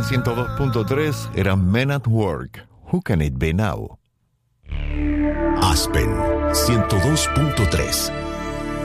102.3 era Men at Work. Who Can It Be Now? Aspen 102.3